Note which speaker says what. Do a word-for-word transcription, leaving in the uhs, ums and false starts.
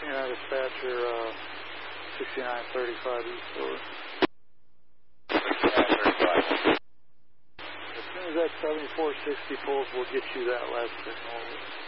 Speaker 1: United Dispatcher, uh, sixty-nine thirty-five East Door.
Speaker 2: sixty-nine thirty-five.
Speaker 1: As soon as that seventy-four sixty pulls, we'll get you that last signal.